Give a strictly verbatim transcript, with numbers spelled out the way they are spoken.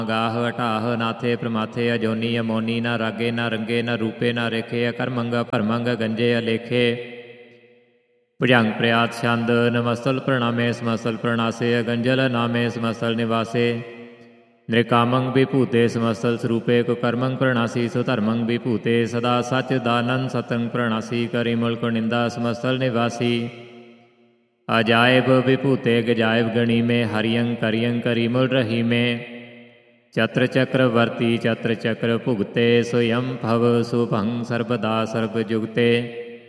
ਗਾਹ ਹਟਾਹ ਨਾਥੇ ਪ੍ਰਮਾਥੇ ਅਜੋਨੀ ਅਮੋਨੀ ਨਾ ਰਾਗੇ ਨਾ ਰੰਗੇ ਨਾ ਰੂਪੇ ਨਾ ਰੇਖੇ ਅਕਰਮੰਗ ਭਰਮੰਗ ਗੰਜੇ ਅਲੇਖੇ ਭੁਜੰਗ ਪ੍ਰਿਆਤ ਛੰਦ ਨਮਸਤਲ ਪ੍ਰਣਾਮੇ ਸਮਸਤਲ ਪ੍ਰਣਾਸੇ ਅਗੰਜਲ ਨਾਮੇ ਸਮਸਤਲ ਨਿਵਾਸੇ ਨਿਰਕਾਮੰ ਵਿਭੂਤੇ ਸਮਸਤਲ ਸਰੂਪੇ ਕੁਕਰਮੰ ਪ੍ਰਣਾਸੀ ਸੁਧਰਮੰ ਵਿਭੂਤੇ ਸਦਾ ਸਚ ਦਾਨੰ ਸਤੰ ਪ੍ਰਣਾਸੀ ਕਰੀ ਮੁਲਕ ਨਿੰਦਾ ਸਮਸਤਲ ਨਿਵਾਸੀ ਅਜਾਇਬ ਵਿਭੂਤੇ ਗਜਾਇਬ ਗਣੀ ਮੇ ਹਰਿਯੰ ਕਰਿਯੰ ਕਰੀ ਮੁਲ ਰਹੀ ਮੇ ਚਤਰ ਚੱਕਰਵਰਤੀ ਚਤਰ ਚੱਕਰ ਭੁਗਤੇ ਸੋਯੰ ਭਵ ਸੁਭੰ ਸਰਬਦਾ ਸਰਬ ਜੁਗਤੇ